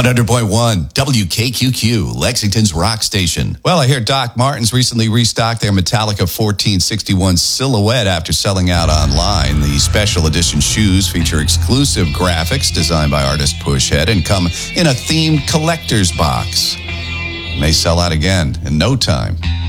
100.1 WKQQ, Lexington's rock station. Well, I hear Doc Martens recently restocked their Metallica 1461 silhouette after selling out online. The special edition shoes feature exclusive graphics designed by artist Pushhead and come in a themed collector's box. May sell out again in no time.